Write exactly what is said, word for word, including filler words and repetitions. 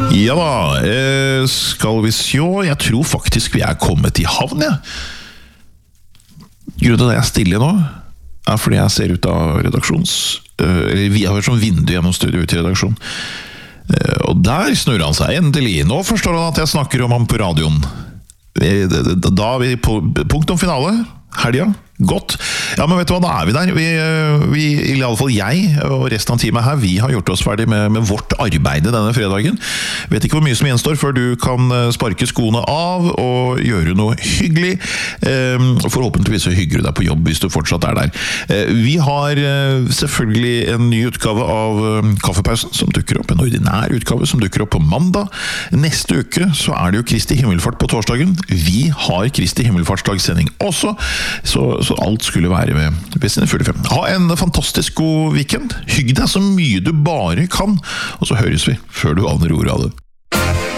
Ja da, eh, skal vi se, jeg tror faktisk vi er kommet i havn, ja. Grunnen til at jeg er stille nå, er fordi jeg ser ut av redaksjons... Eh, eller vi har vært som vindu gjennom studiet ut i redaksjon. Eh, og der snurrer han seg endelig. Nå forstår han at jeg snakker om ham på radioen. Eh, Da er vi på punkt om finale, helga. Godt. Ja, men vet du hva, da er vi der. Vi, vi, i alle fall jeg og resten av teamet her, vi har gjort oss ferdig med, med vårt arbeid denne fredagen. Vet ikke hvor mye som gjenstår før du kan sparke skoene av og gjøre noe hyggelig. Forhåpentligvis så hygger du deg på jobb hvis du fortsatt er der. Vi har selvfølgelig en ny utgave av Kaffepausen som dukker opp, en ordinær utgave som dukker opp på mandag. Neste uke så er det jo Kristi Himmelfart på torsdagen. Vi har Kristi Himmelfartsdagssending også, så så alt skulle være ved, ved sine fulle fem. Ha en fantastisk god weekend. Hygg deg så mye du bare kan, og så høres vi før du aner ordet av det.